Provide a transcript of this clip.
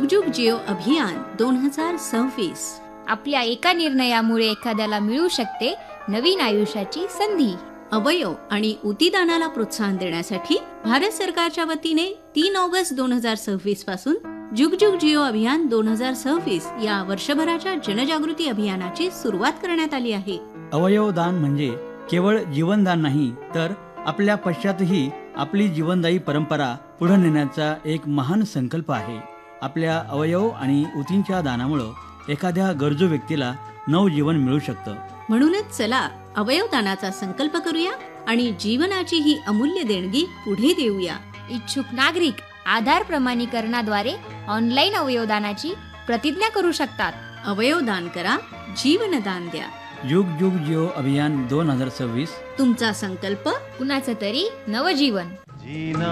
जुग जिओ अभियान 2026. आपल्या एका निर्णयामुळे एखाद्याला मिळू शकते नवीन आयुष्याची संधी. अवयव आणि उतिदानाला प्रोत्साहन देण्यासाठी भारत सरकारच्या वतीने 3 ऑगस्ट 2026 पासून जुग जुग जिओ अभियान 2026 या वर्षभराच्या जनजागृती अभियानाची सुरुवात करण्यात आली आहे. अवयवदान म्हणजे केवळ जीवनदान नाही, तर आपल्या पश्चातही आपली जीवनदायी परंपरा पुढे नेण्याचा एक महान संकल्प आहे. आपल्या अवयव आणि ऊतींच्या दानामुळे एखाद्या गरजू व्यक्तीला नवजीवन मिळू शकतं. म्हणूनच चला अवयवदानाचा संकल्प करूया आणि जीवनाची ही अमूल्य देणगी पुढे देऊया. इच्छुक नागरिक आधार प्रमाणीकरणाद्वारे ऑनलाईन अवयवदानाची प्रतिज्ञा करू शकतात. अवयवदान करा, जीवनदान द्या. जुग जुग जिओ अभियान 2026. तुमचा संकल्प, कुणाचं तरी नवजीवन.